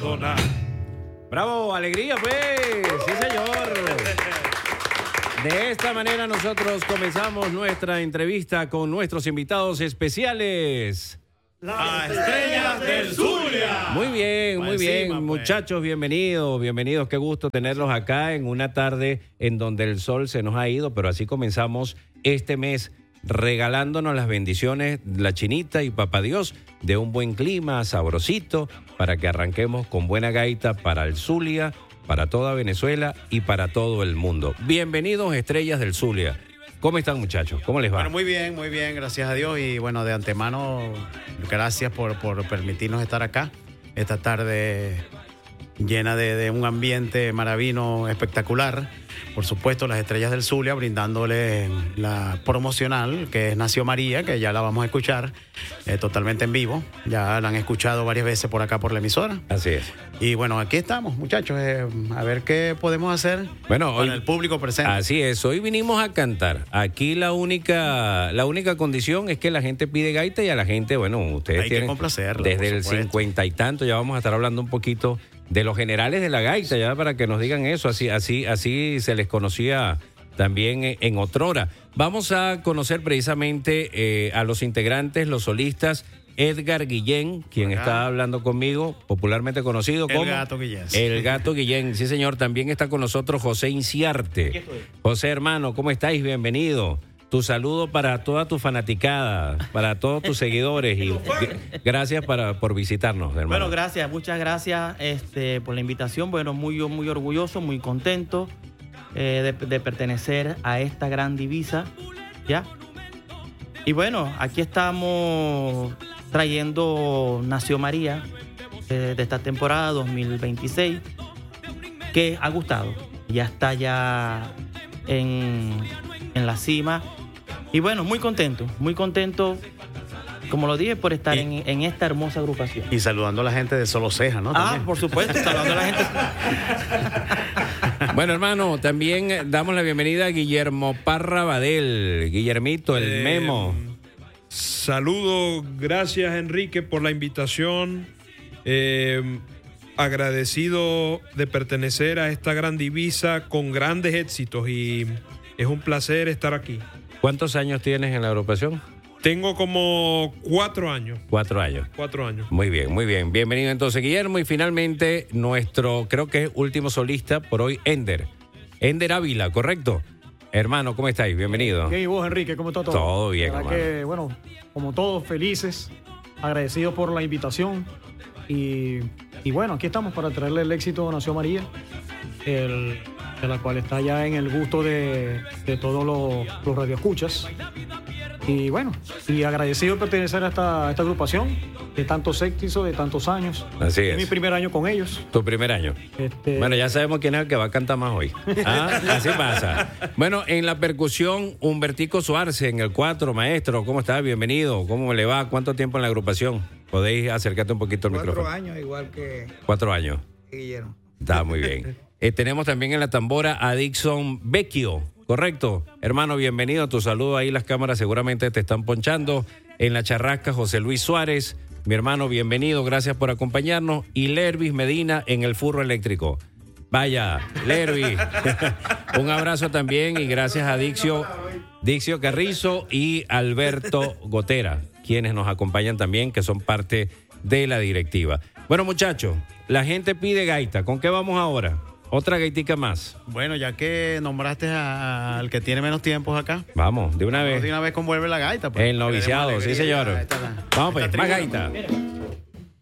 sonar. ¡Bravo! ¡Alegría, pues! ¡Sí, señor! De esta manera nosotros comenzamos nuestra entrevista con nuestros invitados especiales. Las estrellas del Zulia. Muy bien, muy bien. Muchachos, bienvenidos. Qué gusto tenerlos acá en una tarde en donde el sol se nos ha ido, pero así comenzamos este mes regalándonos las bendiciones, la Chinita y Papá Dios, de un buen clima, sabrosito, para que arranquemos con buena gaita para el Zulia, para toda Venezuela y para todo el mundo. Bienvenidos, estrellas del Zulia. ¿Cómo están, muchachos? ¿Cómo les va? Bueno, muy bien, gracias a Dios. Y bueno, de antemano, gracias por permitirnos estar acá esta tarde llena de un ambiente maravilloso, espectacular. Por supuesto, las estrellas del Zulia brindándole la promocional, que es Nació María, que ya la vamos a escuchar totalmente en vivo. Ya la han escuchado varias veces por acá por la emisora. Así es. Y bueno, aquí estamos, muchachos, a ver qué podemos hacer para el público presente. Así es, hoy vinimos a cantar. Aquí la única condición es que la gente pide gaita y a la gente, bueno, ustedes hay tienen que complacerla, desde el 50 y tanto, ya vamos a estar hablando un poquito de los generales de la gaita, ya para que nos digan eso, así se les conocía también en otrora. Vamos a conocer precisamente a los integrantes, los solistas. Edgar Guillén, quien está hablando conmigo, popularmente conocido como El Gato Guillén. El Gato Guillén, sí señor. También está con nosotros José Inciarte. José, hermano, ¿cómo estáis? Bienvenido. Tu saludo para toda tu fanaticada, para todos tus seguidores y gracias por visitarnos, hermano. Bueno, gracias, muchas gracias por la invitación. Bueno, muy orgulloso, muy contento de pertenecer a esta gran divisa, ¿ya? Y bueno, aquí estamos trayendo Nació María de esta temporada 2026, que ha gustado. Ya está ya en la cima. Y bueno, muy contento, como lo dije, por estar en esta hermosa agrupación. Y saludando a la gente de Solo Ceja, ¿no? También. Por supuesto, saludando a la gente. Bueno, hermano, también damos la bienvenida a Guillermo Parra Badel. Guillermito, el Memo. Saludo, gracias Enrique por la invitación. Agradecido de pertenecer a esta gran divisa con grandes éxitos y es un placer estar aquí. ¿Cuántos años tienes en la agrupación? Tengo como 4 años. 4 años. 4 años. Muy bien, muy bien. Bienvenido entonces, Guillermo. Y finalmente, nuestro, creo que es último solista por hoy, Ender Ávila, ¿correcto? Hermano, ¿cómo estáis? Bienvenido. ¿Y vos, Enrique? ¿Cómo está todo? Todo bien, hermano. Que, bueno, como todos, felices, agradecidos por la invitación. Y bueno, aquí estamos para traerle el éxito a Nació María, de la cual está ya en el gusto de todos los radioescuchas. Y bueno, y agradecido de pertenecer a esta agrupación de tantos éxitos, de tantos años. Así es. Es mi primer año con ellos. Tu primer año. Bueno, ya sabemos quién es el que va a cantar más hoy. Así pasa. Bueno, en la percusión, Humbertico Suárez, en el 4, maestro, ¿cómo está? Bienvenido. ¿Cómo le va? ¿Cuánto tiempo en la agrupación? ¿Podéis acercarte un poquito al micrófono? 4 años, igual que 4 años. Guillermo. Está muy bien. Tenemos también en la tambora a Dixon Vecchio, ¿correcto? Hermano, bienvenido. Tu saludo ahí, las cámaras seguramente te están ponchando. En la charrasca, José Luis Suárez. Mi hermano, bienvenido. Gracias por acompañarnos. Y Lervis Medina en el furro eléctrico. Vaya, Lervis. Un abrazo también y gracias a Dixio Carrizo y Alberto Gotera, quienes nos acompañan también, que son parte de la directiva. Bueno, muchachos, la gente pide gaita. ¿Con qué vamos ahora? Otra gaitica más. Bueno, ya que nombraste al que tiene menos tiempo acá. Vamos, de una vez. De una vez convuelve la gaita. Pues. El noviciado, sí señor. Vamos pues, más gaita.